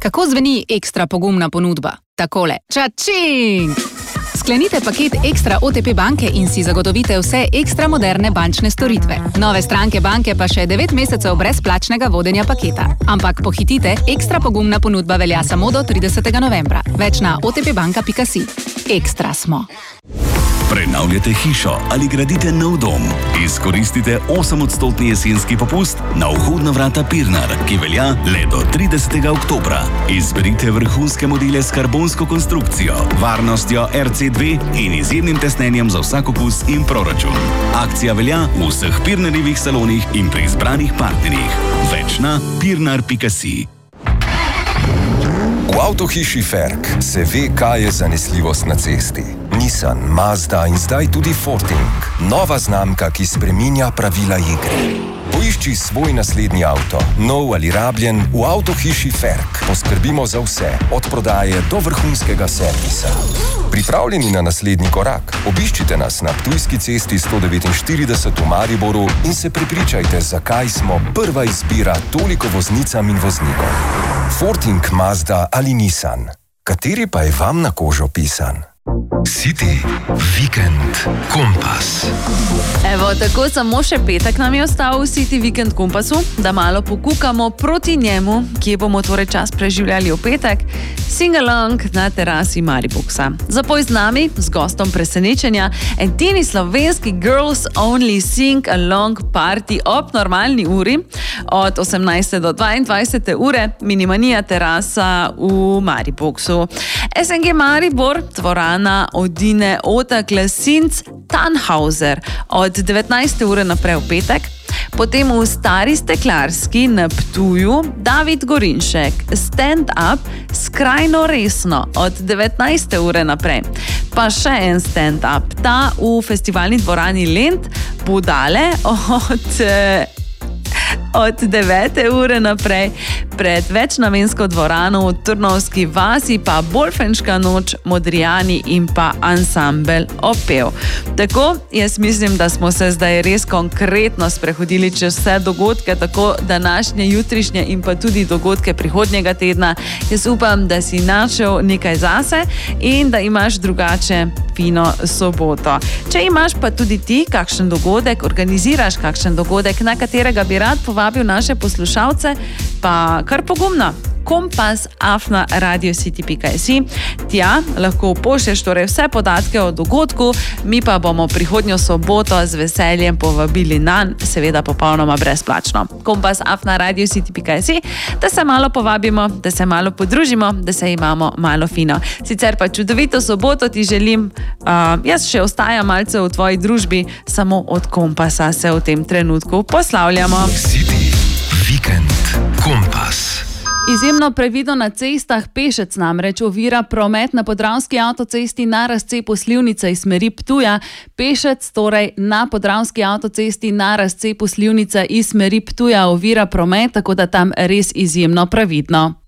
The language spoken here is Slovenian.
Tako zveni ekstra pogumna ponudba. Takole. Čačing! Sklenite paket Ekstra OTP banke in si zagotovite vse ekstra moderne bančne storitve. Nove stranke banke pa še 9 mesecev brezplačnega vodenja paketa. Ampak pohitite, ekstra pogumna ponudba velja samo do 30. novembra. Več na otpbanka.si. Ekstra smo. Prenavljate hišo ali gradite nov dom? Izkoristite 8% jesenski popust na vhodna vrata Pirnar, ki velja le do 30. oktobra. Izberite vrhunske modele s karbonsko konstrukcijo, varnostjo RC2 in izjemnim tesnenjem za vsak okus in proračun. Akcija velja v vseh Pirnarjevih salonih in pri izbranih partnerjih. Več na pirnar.si. V avtohiši Ferk se ve, kaj je zanesljivost na cesti. Nissan, Mazda in zdaj tudi Forting. Nova znamka, ki spreminja pravila igre. Poišči svoj naslednji avto, nov ali rabljen, v avtohiši Ferk. Poskrbimo za vse, od prodaje do vrhunskega servisa. Pripravljeni na naslednji korak? Obiščite nas na Ptujski cesti 149 v Mariboru in se prepričajte, zakaj smo prva izbira toliko voznicam in voznikom. Forting, Mazda ali Nissan. Kateri pa je vam na kožo pisan? City Weekend Kompas. Evo, tako samo še petek nam je ostal v City Weekend Kompasu, da malo pokukamo proti njemu, kje bomo torej čas preživljali v petek. Sing-along na terasi Mariboxa. Zapoj z nami, z gostom presenečenja, edini slovenski Girls Only Sing-along party ob normalni uri od 18. do 22. ure, Minimanija terasa v Mariboxu. SNG Maribor, dvorana Odine Otak Lasinc Tannhauser od 19. ure naprej v petek. Potem v Stari Steklarski na Ptuju David Gorinšek, stand up Skrajno resno od 19. ure naprej. Pa še en stand up, ta v festivalni dvorani Lent Budale od 9. ure naprej pred večnamensko dvorano v Trnovski vasi pa Bolfenška noč, Modrijani in pa ansambel Opev. Tako, jaz mislim, da smo se zdaj res konkretno sprehodili čez vse dogodke, tako današnje, jutrišnje in pa tudi dogodke prihodnjega tedna. Jaz upam, da si našel nekaj zase in da imaš drugače fino soboto. Če imaš pa tudi ti kakšen dogodek, organiziraš kakšen dogodek, na katerega bi rad povabil naše poslušalce, pa kar pogumno. kompas@radiocity.si. Tja lahko pošlješ torej vse podatke o dogodku, mi pa bomo prihodnjo soboto z veseljem povabili nanj, seveda popolnoma brezplačno. kompas@radiocity.si, da se malo povabimo, da se malo podružimo, da se imamo malo fino. Sicer pa čudovito soboto ti želim, jaz še ostajam malce v tvoji družbi, samo od Kompasa se v tem trenutku poslavljamo. City Weekend Kompas. Izjemno previdno na cestah, pešec namreč ovira promet na Podravski avtocesti na razcepu Slivnica iz smeri Ptuja. Pešec torej na Podravski avtocesti na razcepu Slivnica iz smeri Ptuja ovira promet, tako da tam res izjemno previdno.